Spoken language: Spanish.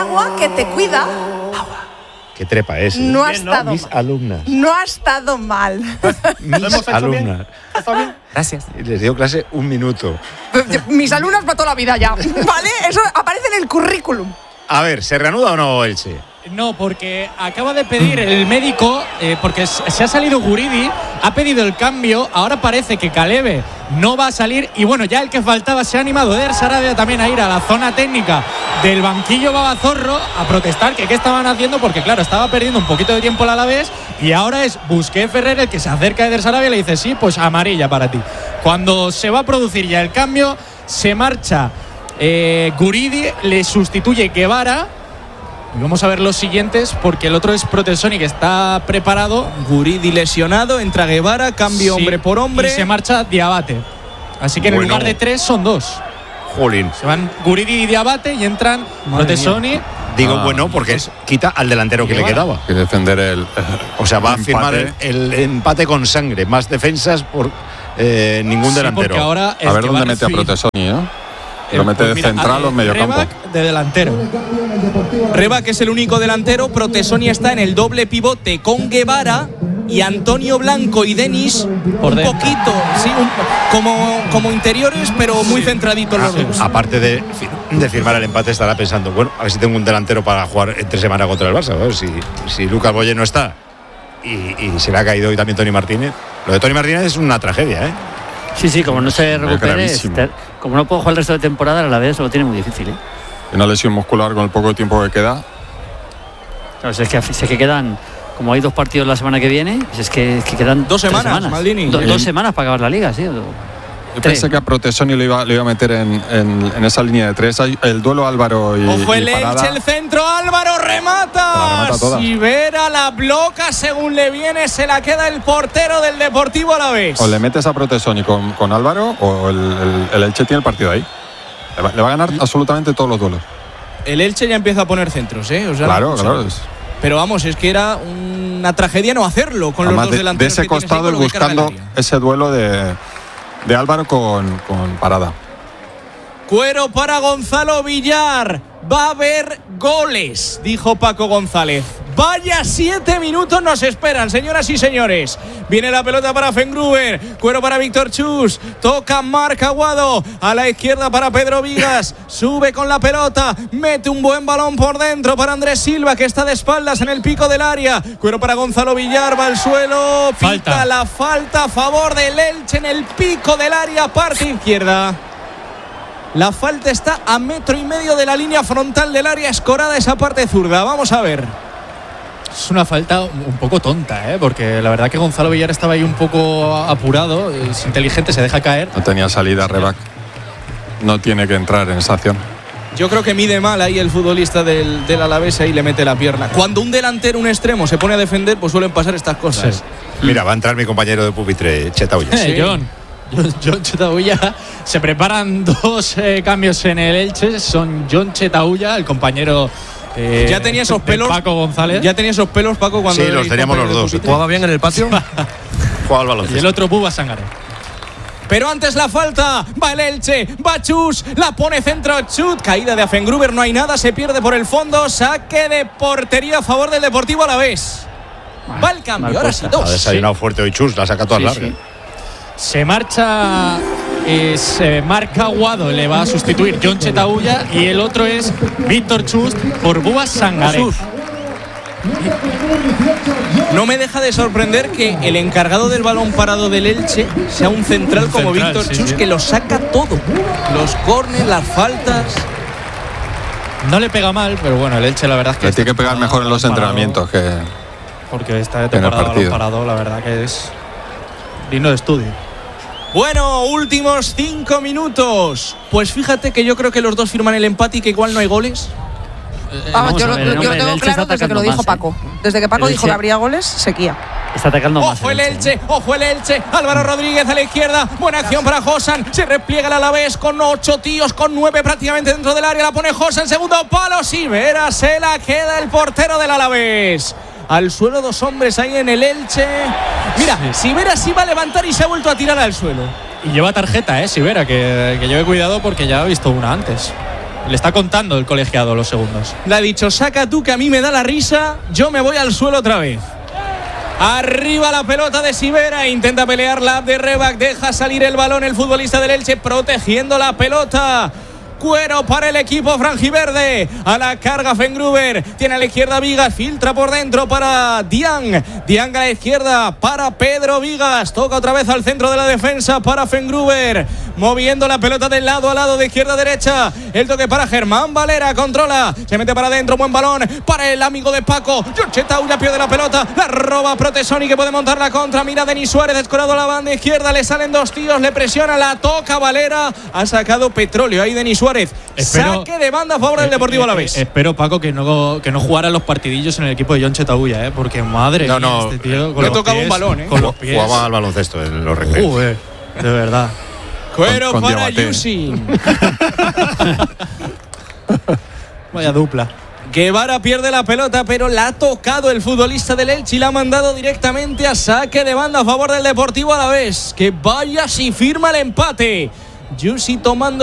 agua que te cuida. Qué trepa es. No ha Bien, estado Mis mal. alumnas. No ha estado mal. Mis alumnas. ¿Está bien? Gracias. Y les dio clase 1 minuto. Mis alumnas para toda la vida ya, ¿vale? Eso aparece en el currículum. A ver, ¿se reanuda o no Elche? No, porque acaba de pedir el médico, porque se ha salido Guridi, ha pedido el cambio, ahora parece que Caleve no va a salir y bueno, ya el que faltaba se ha animado Eder Sarabia también a ir a la zona técnica del banquillo Babazorro a protestar que qué estaban haciendo, porque claro, estaba perdiendo un poquito de tiempo el Alavés y ahora es Busquets Ferrer el que se acerca a Eder Sarabia y le dice sí, pues amarilla para ti. Cuando se va a producir ya el cambio, se marcha Guridi, le sustituye Guevara. Y vamos a ver los siguientes porque el otro es Protesoni que está preparado. Guridi lesionado, entra Guevara, cambio hombre por hombre. Y se marcha Diabate. Así que en lugar de 3 son 2. Jolín. Se van Guridi y Diabate y entran Protesoni. Digo bueno porque quita al delantero que le quedaba. Que defender el. O sea, va a empate. firmar el empate con sangre. Más defensas por ningún delantero. Porque ahora a ver dónde mete a Protesoni, ¿no? Lo mete de central o en medio campo. De delantero. Rebac es el único delantero. Protesoni está en el doble pivote con Guevara y Antonio Blanco y Denis Por un dentro. poquito, sí, como interiores, pero muy centraditos los dos. Aparte de firmar el empate, estará pensando, bueno, a ver si tengo un delantero para jugar entre semana contra el Barça. A ver si Lucas Boye no está y se le ha caído hoy también Toni Martínez. Lo de Toni Martínez es una tragedia, ¿eh? Sí, como no se recupere, gravísimo. como no puedo jugar el resto de temporada, a la vez lo tiene muy difícil, ¿eh? Una lesión muscular con el poco tiempo que queda. Claro, es que quedan, como hay 2 partidos la semana que viene, es que quedan 2 3 semanas, Maldini. 2 semanas para acabar la liga, sí. Yo pensé que a Protesoni lo iba a meter en esa línea de 3. El duelo Álvaro y Ojo el Parada. Elche, el centro, Álvaro La remata. remata toda. Sivera la bloca según le viene, se la queda el portero del Deportivo Alavés. O le metes a Protesoni con Álvaro o el Elche tiene el partido ahí. Le va a ganar absolutamente todos los duelos. El Elche ya empieza a poner centros, ¿eh? O sea, Claro. Pero vamos, es que era una tragedia no hacerlo con Además, los dos delanteros. de ese que tienes ahí costado con lo que carga el buscando área. ese duelo de Álvaro con Parada. Cuero para Gonzalo Villar. Va a haber goles, dijo Paco González. Vaya 7 minutos nos esperan, señoras y señores. Viene la pelota para Fengruber. Cuero para Víctor Chus. Toca Marc Aguado. A la izquierda para Pedro Vigas. Sube con la pelota. Mete un buen balón por dentro para Andrés Silva, que está de espaldas en el pico del área. Cuero para Gonzalo Villar. Va al suelo. Pita la falta a favor del Elche en el pico del área, parte izquierda. La falta está a 1,5 metros de la línea frontal del área, escorada esa parte zurda. Vamos a ver. Es una falta un poco tonta, porque la verdad que Gonzalo Villar estaba ahí un poco apurado, es inteligente, se deja caer. No tenía salida Rebac. No tiene que entrar en esa acción. Yo creo que mide mal ahí el futbolista del Alavés y le mete la pierna. Cuando un delantero, un extremo, se pone a defender, pues suelen pasar estas cosas. Sí. Mira, va a entrar mi compañero de pupitre, Chetaullas. Sí. John Chetaulla. Se preparan 2 cambios en el Elche. Son John Chetaulla, el compañero ya tenía esos pelos, Paco González. Ya tenía esos pelos, Paco, cuando sí, los teníamos los dos. ¿Jugaba bien en el patio? Jugaba al baloncesto. Y el otro Buba Sangare. Pero antes la falta, va el Elche, va Chus, la pone centro Chut, caída de Afengruber, no hay nada, se pierde por el fondo, saque de portería a favor del Deportivo Alavés. Va el cambio, ahora sí, 2. Ha desayunado fuerte hoy Chus, la saca todas largas. Sí. Se marcha, se marca Aguado, le va a sustituir John Chetaulla y el otro es Víctor Chust por Buba Sangare. No me deja de sorprender que el encargado del balón parado del Elche sea un central como Víctor Chus, que lo saca todo. Los córneres, las faltas. No le pega mal, pero bueno, el Elche la verdad es que Le tiene que pegar mejor en los entrenamientos que. Porque esta de temporada balón parado, la verdad que es digno de estudio. Bueno, últimos 5 minutos. Pues fíjate que yo creo que los dos firman el empate y que igual no hay goles. Yo lo tengo claro desde que lo dijo Paco. Desde que Paco dijo que habría goles, sequía. Está atacando más. Ojo el Elche, ojo el Elche. Álvaro Rodríguez a la izquierda. Buena acción para Josan. Se repliega el Alavés con 8 tíos, con 9 prácticamente dentro del área. La pone Josan, segundo palo. Sivera se la queda el portero del Alavés. Al suelo 2 hombres ahí en el Elche. Mira, Sivera sí va a levantar y se ha vuelto a tirar al suelo. Y lleva tarjeta, Sivera, que lleve cuidado porque ya ha visto una antes. Le está contando el colegiado los segundos. Le ha dicho, saca tú que a mí me da la risa, yo me voy al suelo otra vez. Arriba la pelota de Sivera, intenta pelear la de Rebac, deja salir el balón el futbolista del Elche protegiendo la pelota. Cuero para el equipo franjiverde. A la carga Fengruber. Tiene a la izquierda Vigas. Filtra por dentro para Diang. Diang a la izquierda para Pedro Vigas. Toca otra vez al centro de la defensa para Fengruber. Moviendo la pelota de lado a lado, de izquierda a derecha. El toque para Germán Valera. Controla. Se mete para adentro. Buen balón para el amigo de Paco. Jorge Taula pierde la pelota. La roba Protesoni, que puede montar la contra. Mira Denis Suárez. Descolado a la banda izquierda. Le salen dos tíos. Le presiona. La toca Valera. Ha sacado petróleo ahí Denis Suárez. Saque de banda a favor del Deportivo Alavés. Espero, Paco, que no jugara los partidillos en el equipo de John Chetabuya, porque madre mía, este tío le tocaba un balón, con los pies. Jugaba al baloncesto en los recreos. De verdad. Cuero con para Yusin. Vaya dupla. Guevara pierde la pelota, pero la ha tocado el futbolista del Elche y la ha mandado directamente a saque de banda a favor del Deportivo Alavés. Que vaya si firma el empate. Yusi tomando